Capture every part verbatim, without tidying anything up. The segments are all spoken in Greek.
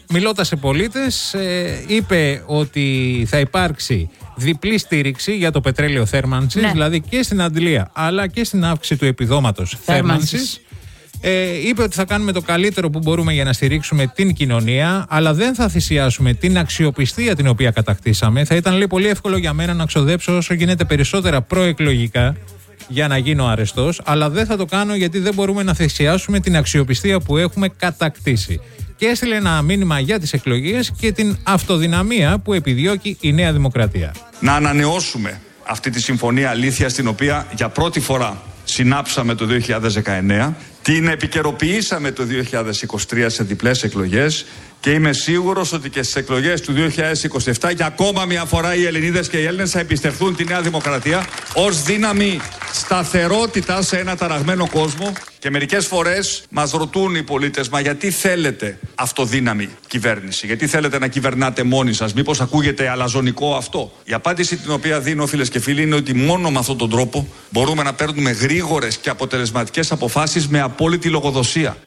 μιλώντας σε πολίτες, ε, είπε ότι θα υπάρξει διπλή στήριξη για το πετρέλαιο θέρμανσης, ναι. δηλαδή και στην αντλία αλλά και στην αύξηση του επιδόματος θέρμανσης. Ε, είπε ότι θα κάνουμε το καλύτερο που μπορούμε για να στηρίξουμε την κοινωνία, αλλά δεν θα θυσιάσουμε την αξιοπιστία την οποία κατακτήσαμε. Θα ήταν, λέει, πολύ εύκολο για μένα να ξοδέψω όσο γίνεται περισσότερα προεκλογικά για να γίνω αρεστός, αλλά δεν θα το κάνω γιατί δεν μπορούμε να θυσιάσουμε την αξιοπιστία που έχουμε κατακτήσει. Και έστειλε ένα μήνυμα για τις εκλογές και την αυτοδυναμία που επιδιώκει η Νέα Δημοκρατία. Να ανανεώσουμε αυτή τη συμφωνία αλήθειας, την οποία για πρώτη φορά συνάψαμε το δύο χιλιάδες δεκαεννέα, την επικαιροποιήσαμε το δύο χιλιάδες είκοσι τρία σε διπλές εκλογές και είμαι σίγουρος ότι και στις εκλογές του δύο χιλιάδες είκοσι επτά για ακόμα μια φορά οι Ελληνίδες και οι Έλληνες θα εμπιστευτούν τη Νέα Δημοκρατία ως δύναμη σταθερότητα σε ένα ταραγμένο κόσμο. Και μερικές φορές μας ρωτούν οι πολίτες, μα γιατί θέλετε αυτοδύναμη κυβέρνηση, γιατί θέλετε να κυβερνάτε μόνοι σας, μήπως ακούγεται αλαζονικό αυτό? Η απάντηση την οποία δίνω, φίλες και φίλοι, είναι ότι μόνο με αυτόν τον τρόπο μπορούμε να παίρνουμε γρήγορες και αποτελεσματικές αποφάσεις με απόλυτη λογοδοσία.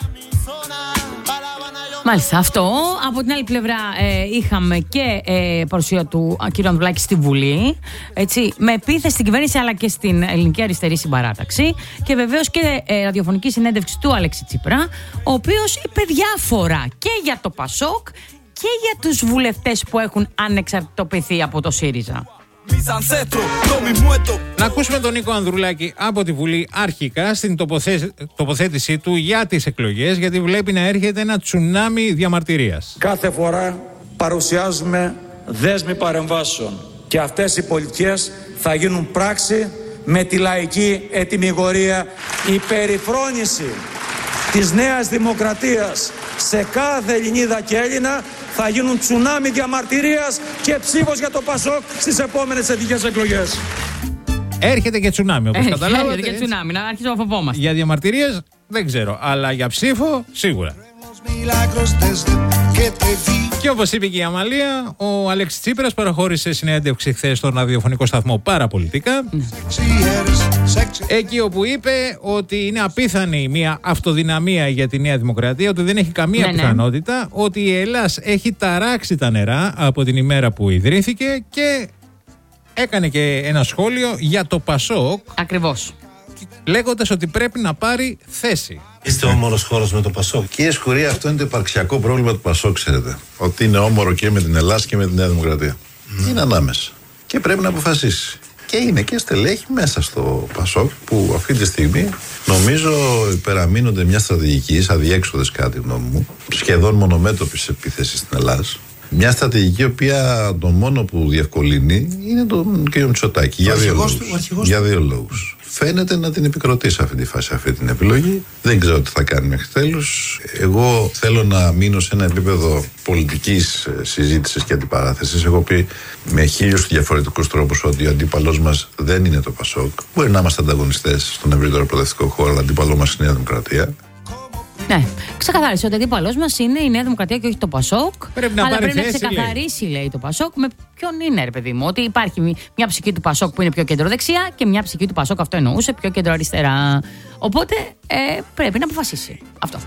Μάλιστα, αυτό. Από την άλλη πλευρά ε, είχαμε και ε, παρουσία του κ. Ανδρουλάκη στη Βουλή, έτσι, με επίθεση στην κυβέρνηση αλλά και στην ελληνική αριστερή συμπαράταξη, και βεβαίως και ε, ραδιοφωνική συνέντευξη του Αλέξη Τσίπρα, ο οποίος είπε διάφορα και για το Πασόκ και για τους βουλευτές που έχουν ανεξαρτητοποιηθεί από το ΣΥΡΙΖΑ. Να ακούσουμε τον Νίκο Ανδρουλάκη από τη Βουλή αρχικά στην τοποθέ... τοποθέτησή του για τις εκλογές, γιατί βλέπει να έρχεται ένα τσουνάμι διαμαρτυρίας. Κάθε φορά παρουσιάζουμε δέσμη παρεμβάσεων και αυτές οι πολιτικές θα γίνουν πράξη με τη λαϊκή ετυμηγορία. Η περιφρόνηση της Νέας Δημοκρατίας σε κάθε Ελληνίδα και Έλληνα θα γίνουν τσουνάμι διαμαρτυρίας και ψήφος για το Πασόκ στις επόμενες εθνικές εκλογές. Έρχεται και τσουνάμι, όπως καταλάβατε. Έρχεται και τσουνάμι, να αρχίσουμε να φοβόμαστε. Για διαμαρτυρίες δεν ξέρω, αλλά για ψήφο σίγουρα. Και όπως είπε και η Αμαλία, ο Αλέξης Τσίπρας παραχώρησε συνέντευξη χθες στον ραδιοφωνικό σταθμό Παραπολιτικά. Εκεί όπου είπε ότι είναι απίθανη μια αυτοδυναμία για τη Νέα Δημοκρατία, ότι δεν έχει καμία ναι, πιθανότητα, ναι. ότι η Ελλάς έχει ταράξει τα νερά από την ημέρα που ιδρύθηκε, και έκανε και ένα σχόλιο για το Πασόκ. Ακριβώς. Λέγοντας ότι πρέπει να πάρει θέση. Είστε όμορος χώρος με το Πασόκ. Κύριε Σκουρία, αυτό είναι το υπαρξιακό πρόβλημα του Πασόκ, ξέρετε. Ότι είναι όμορο και με την Ελλάδα και με τη Νέα Δημοκρατία. Mm. Είναι ανάμεσα. Και πρέπει να αποφασίσει. Και είναι και στελέχη μέσα στο Πασόκ που αυτή τη στιγμή νομίζω υπεραμείνονται μια στρατηγική, αδιέξοδες κατά τη γνώμη μου, σχεδόν μονομέτωπης επίθεσης στην Ελλάδα. Μια στρατηγική η οποία το μόνο που διευκολύνει είναι τον κ. Μητσοτάκη. Για δύο λόγους. Για δύο λόγους. Φαίνεται να την επικροτεί σε αυτή τη φάση αυτή την επιλογή. Δεν ξέρω τι θα κάνει μέχρι τέλους. Εγώ θέλω να μείνω σε ένα επίπεδο πολιτικής συζήτησης και αντιπαράθεσης. Έχω πει με χίλιους διαφορετικούς τρόπους ότι ο αντίπαλός μας δεν είναι το Πασόκ. Μπορεί να είμαστε ανταγωνιστές στον ευρύτερο προοδευτικό χώρο, αλλά αντίπαλό μας είναι η Νέα Δημοκρατία. Ναι, ξεκαθάρισε ότι ο αντίπαλός μας είναι η Νέα Δημοκρατία και όχι το Πασόκ. Πρέπει να αλλά πάρει πρέπει θέση, να ξεκαθαρίσει, λέει. λέει το Πασόκ, με ποιον είναι, ρε παιδί μου. Ότι υπάρχει μια ψυχή του Πασόκ που είναι πιο κεντροδεξιά και μια ψυχή του Πασόκ, αυτό εννοούσε, πιο κεντροαριστερά. Οπότε ε, πρέπει να αποφασίσει. Αυτό.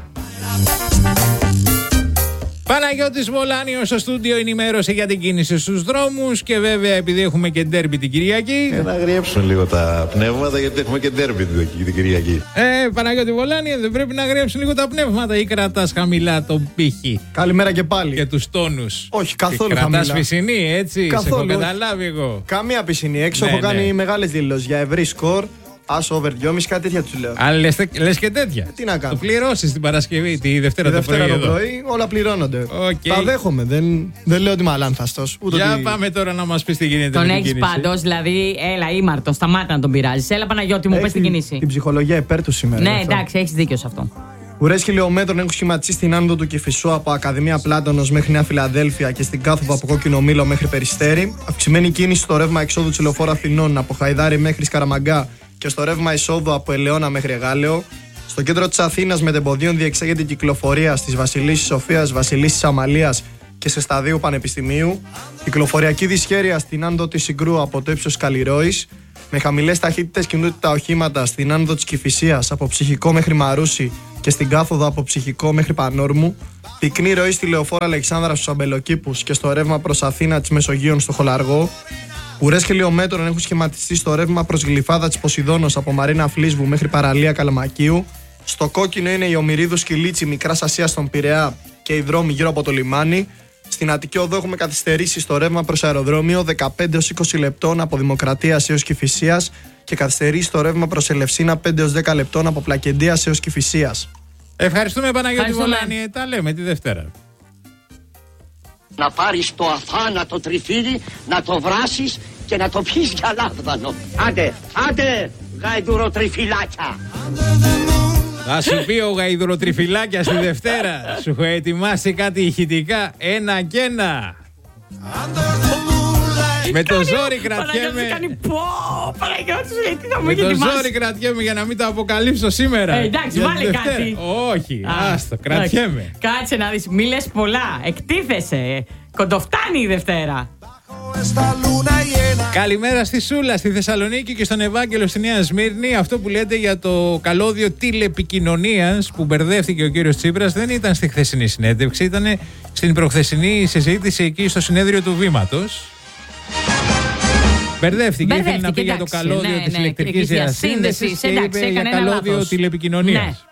Παναγιώτης Βολάνιος στο στούντιο ενημέρωσε για την κίνηση στους δρόμους, και βέβαια επειδή έχουμε και ντέρμπι την Κυριακή. Ε, να αγριέψουν λίγο τα πνεύματα, γιατί έχουμε και ντέρμπι την Κυριακή. Ε, Παναγιώτη Βολάνιο, δεν πρέπει να αγριέψουν λίγο τα πνεύματα, ή κρατάς χαμηλά τον πύχη? Καλημέρα και πάλι. Και τους τόνους. Όχι, καθόλου και χαμηλά. Κρατάς πισινή, έτσι. Καθόλου. Σε έχω καταλάβει εγώ. Καμία πισινή. Έξω ναι, έχω ναι. κάνει μεγάλες δηλώσεις για ευρύ σκορ. Άσο over δυόμισι, κάτι τέτοια τους λέω. Αλλά λες, λες και τέτοια. Τι να κάνω. Το πληρώσεις την Παρασκευή, τη Δευτέρα, τη το Δευτέρα πρωί. το πρωί, όλα πληρώνονται. Okay. Τα δέχομαι. Δεν, δεν λέω ότι είμαι αλάνθαστος. Για ότι... πάμε τώρα να μας πεις τι γίνεται. Τον με την έχεις πάντως, δηλαδή, έλα, ήμαρτο, σταμάτα να τον πειράζεις. Έλα, Παναγιώτη μου, πες την κίνηση. Την ψυχολογία υπέρ του σήμερα. Ναι, εντάξει, έχεις δίκιο σε αυτό. Ουρές χιλιόμετρων έχουν σχηματιστεί στην άνοδο του Κηφισού από Ακαδημία Πλάτωνος μέχρι Νέα Φιλαδέλφια και στην κάθοδο από Κόκκινο Μήλο μέχρι Περιστέρι. Αυξημένη κίνηση στο ρεύμα εξόδου του Λεωφόρου Αθηνών από Χαϊδάρι μέχρι Σκαραμαγκά και στο ρεύμα εισόδου από Ελαιώνα μέχρι Εγάλεο. Στο κέντρο της Αθήνας με τεμποδίων διεξάγεται η κυκλοφορία στις Βασιλίσσης Σοφίας, Βασιλίσσης Αμαλίας και σε Σταδίου Πανεπιστημίου. Κυκλοφοριακή δυσχέρεια στην άνοδο της Συγκρού από το ύψος Καλλιρόης. Με χαμηλές ταχύτητες κινούνται τα οχήματα στην άνοδο της Κηφισίας από Ψυχικό μέχρι Μαρούσι και στην κάθοδο από Ψυχικό μέχρι Πανόρμου. Πυκνή ροή στη λεωφόρα Αλεξάνδρα στους Αμπελοκήπους και στο ρεύμα προς Αθήνα της Μεσογείων στο Χολαργό. Ουρές χιλιόμετρων έχουν σχηματιστεί στο ρεύμα προς Γλυφάδα της Ποσειδώνος από Μαρίνα Φλίσβου μέχρι παραλία Καλαμακίου. Στο κόκκινο είναι η Ομηρίδου Σκυλίτσι Μικράς Ασίας στον Πειραιά και οι δρόμοι γύρω από το λιμάνι. Στην Αττική Οδό έχουμε καθυστερήσει στο ρεύμα προς αεροδρόμιο δεκαπέντε έως είκοσι λεπτών από Δημοκρατίας έως Κηφισίας και καθυστερήσει στο ρεύμα προς Ελευσίνα πέντε έως δέκα λεπτών από Πλακεντίας έως Κηφισίας. Ευχαριστούμε Παναγιώτη Βολάνη. Τα λέμε τη Δευτέρα. Να πάρεις το αθάνατο τριφύλι, να το βράσεις και να το πιεις για λάβδανο. Άντε, άντε, γαϊδουροτριφυλάκια. Θα σου πει ο γαϊδουροτριφυλάκια στη Δευτέρα. Σου έχω ετοιμάσει κάτι ηχητικά. Ένα και ένα. Με το ζόρι κρατιέμαι. Με το ζόρι κρατιέμαι για να μην το αποκαλύψω σήμερα. Ε, εντάξει, βάλε κάτι. Όχι, άστο, κρατιέμαι. Κάτσε να δεις, μη λες πολλά. Εκτίθεσαι. Κοντοφτάνει η Δευτέρα. Καλημέρα στη Σούλα, στη Θεσσαλονίκη και στον Ευάγγελο στη Νέα Σμύρνη. Αυτό που λέτε για το καλώδιο τηλεπικοινωνίας που μπερδεύτηκε ο κύριος Τσίπρας δεν ήταν στη χθεσινή συνέντευξη, ήταν στην προχθεσινή συζήτηση εκεί στο συνέδριο του Βήματος. Μπερδεύτηκε, ήθελε να πει για το καλώδιο ναι, της ναι, ηλεκτρικής διασύνδεσης και είπε για καλώδιο λάθος. Τηλεπικοινωνίας. Ναι.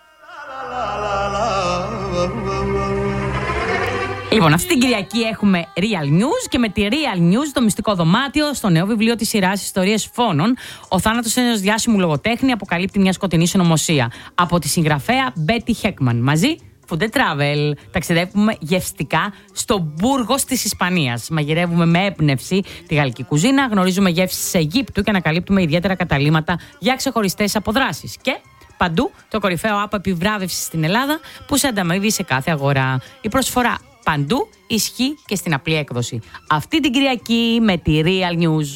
Λοιπόν, αυτή την Κυριακή έχουμε Real News και με τη Real News το μυστικό δωμάτιο στο νέο βιβλίο της σειράς Ιστορίες Φόνων. Ο θάνατος ενός διάσημου λογοτέχνη αποκαλύπτει μια σκοτεινή συνωμοσία. Από τη συγγραφέα Μπέτι Χέκμαν. Μαζί, Food and Travel. Ταξιδεύουμε γευστικά στο Μπούργος της Ισπανίας. Μαγειρεύουμε με έμπνευση τη γαλλική κουζίνα, γνωρίζουμε γεύσεις Αιγύπτου και ανακαλύπτουμε ιδιαίτερα καταλύματα για ξεχωριστές αποδράσεις. Και παντού το κορυφαίο app επιβράβευσης στην Ελλάδα που σε ανταμείβει σε κάθε αγορά. Η προσφορά παντού ισχύει και στην απλή έκδοση. Αυτή την Κυριακή με τη Real News.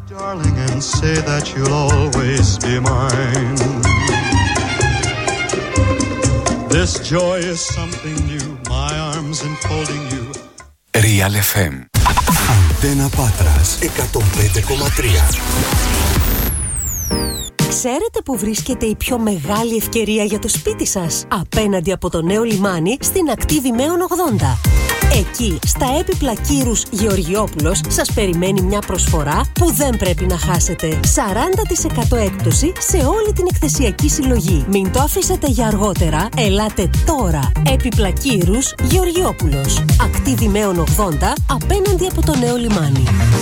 Real εφ εμ. Αντένα Πάτρας εκατόν πέντε κόμμα τρία. Ξέρετε που βρίσκεται η πιο μεγάλη ευκαιρία για το σπίτι σας? Απέναντι από το νέο λιμάνι στην ακτή Δημαίων ογδόντα. Εκεί, στα έπιπλα Κύρους Γεωργιόπουλος, σας περιμένει μια προσφορά που δεν πρέπει να χάσετε. σαράντα τοις εκατό έκπτωση σε όλη την εκθεσιακή συλλογή. Μην το αφήσετε για αργότερα, ελάτε τώρα. Έπιπλα Κύρους Γεωργιόπουλος. Ακτή Δημαίων ογδόντα, απέναντι από το νέο λιμάνι.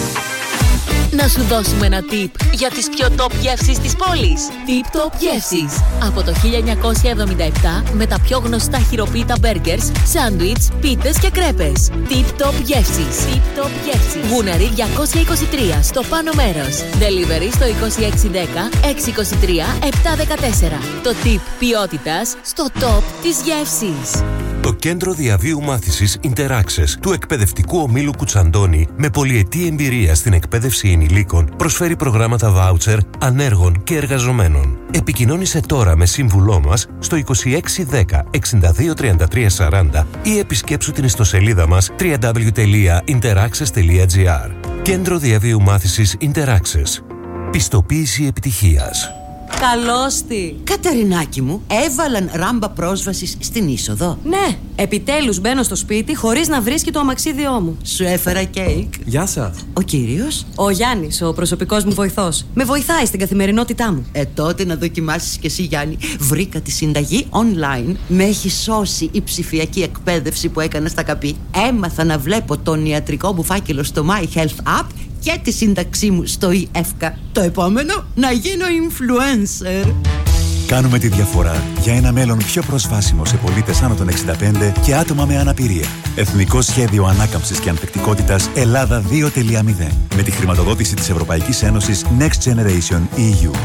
Να σου δώσουμε ένα tip για τις πιο top γεύσεις της πόλης. Tip Top Γεύσεις. Από το χίλια εννιακόσια εβδομήντα επτά με τα πιο γνωστά χειροποίητα μπέργκερς, σάντουιτς, πίτες και κρέπες. Tip Top Γεύσεις. Tip Top Γεύσεις. Γούναρη διακόσια είκοσι τρία στο πάνω μέρος. Delivery στο είκοσι έξι δέκα έξι είκοσι τρία επτά δεκατέσσερα. Το tip ποιότητας στο top της γεύσης. Το Κέντρο Διαβίου Μάθησης Interaccess του εκπαιδευτικού ομίλου Κουτσαντώνη με πολυετή εμπειρία στην εκπαίδευση ενηλίκων προσφέρει προγράμματα βάουτσερ, ανέργων και εργαζομένων. Επικοινώνησε τώρα με σύμβουλό μας στο είκοσι έξι δέκα εξήντα δύο τριάντα τρία σαράντα ή επισκέψου την ιστοσελίδα μας double-u double-u double-u τελεία interaccess τελεία gr. Κέντρο Διαβίου Μάθησης Interaccess. Πιστοποίηση επιτυχίας. Καλώς τη! Κατερινάκι μου, έβαλαν ράμπα πρόσβασης στην είσοδο. Ναι, επιτέλους μπαίνω στο σπίτι χωρίς να βρίσκει το αμαξίδιό μου. Σου έφερα κέικ. Γεια σας. Ο κύριος? Ο Γιάννης, ο προσωπικός μου βοηθός. Με βοηθάει στην καθημερινότητά μου. Ε, τότε να δοκιμάσεις κι εσύ, Γιάννη. Βρήκα τη συνταγή online. Με έχει σώσει η ψηφιακή εκπαίδευση που έκανα στα ΚΑΠΗ. Έμαθα να βλέπω τον ιατρικό μου φάκελο στο My Health App και τη σύνταξή μου στο ΙΕΦΚΑ. Το επόμενο, να γίνω influencer. Κάνουμε τη διαφορά για ένα μέλλον πιο προσβάσιμο σε πολίτες άνω των εξήντα πέντε και άτομα με αναπηρία. Εθνικό Σχέδιο Ανάκαμψης και Ανθεκτικότητας Ελλάδα δύο τελεία μηδέν. Με τη χρηματοδότηση της Ευρωπαϊκής Ένωσης Next Generation ι γιου.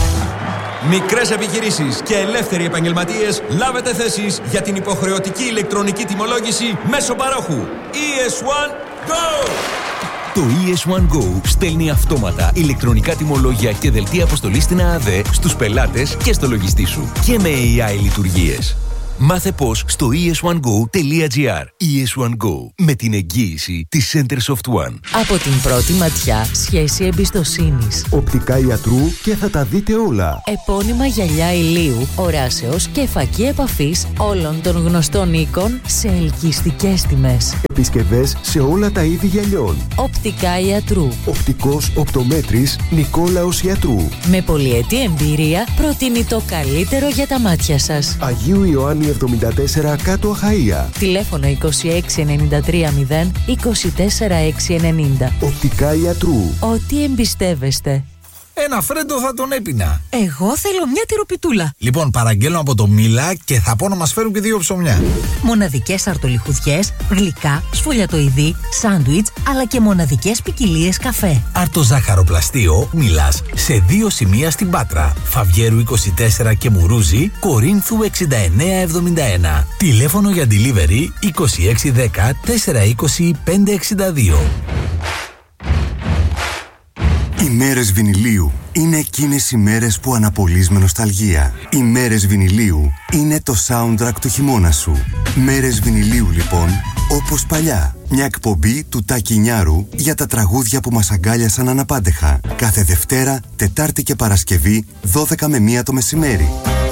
Μικρές επιχειρήσεις και ελεύθεροι επαγγελματίες, λάβετε θέσεις για την υποχρεωτική ηλεκτρονική τιμολόγηση μέσω παρόχου. ι ες ουάν Go! Το ι ες ουάν Go στέλνει αυτόματα ηλεκτρονικά τιμολόγια και δελτία αποστολής στην ΑΑΔ στους πελάτες και στο λογιστή σου και με έι άι λειτουργίες. Μάθε πώς στο ι ες βαν γκο τελεία τζι άρ. ι ες βαν Go, με την εγγύηση της Centersoft One. Από την πρώτη ματιά, σχέση εμπιστοσύνης. Οπτικά ιατρού και θα τα δείτε όλα. Επώνυμα γυαλιά ηλίου, οράσεως και φακή επαφής όλων των γνωστών οίκων σε ελκυστικές τιμές. Επισκευές σε όλα τα είδη γυαλιών. Οπτικά ιατρού. Οπτικός οπτομέτρης Νικόλαος Ιατρού. Με πολυετή εμπειρία προτείνει το καλύτερο για τα μάτια σας. Αγίου Ιωάννη εβδομήντα τέσσερα κάτω Αχαΐα. Τηλέφωνο είκοσι έξι ενενήντα τρία μηδέν είκοσι τέσσερα έξι ενενήντα. Οπτικά Ιατρού. Ό,τι εμπιστεύεστε. Ένα φρέντο θα τον έπινα. Εγώ θέλω μια τυροπιτούλα. Λοιπόν, παραγγέλνω από το Μίλα και θα πω να μας φέρουν και δύο ψωμιά. Μοναδικές αρτολιχουδιές, γλυκά, σφολιατοειδή, σάντουιτς, αλλά και μοναδικές ποικιλίες καφέ. Αρτοζάχαροπλαστείο Μίλας σε δύο σημεία στην Πάτρα. Φαβιέρου είκοσι τέσσερα και Μουρούζη, Κορίνθου εξήντα εννέα εβδομήντα ένα. Τηλέφωνο για delivery είκοσι έξι δέκα τετρακόσια είκοσι πεντακόσια εξήντα δύο. Οι μέρες βινιλίου είναι εκείνες οι μέρες που αναπολύς με νοσταλγία. Οι μέρες βινιλίου είναι το soundtrack του χειμώνα σου. Μέρες βινιλίου λοιπόν, όπως παλιά. Μια εκπομπή του Τάκη Νιάρου για τα τραγούδια που μας αγκάλιασαν αναπάντεχα. Κάθε Δευτέρα, Τετάρτη και Παρασκευή, δώδεκα με μία το μεσημέρι.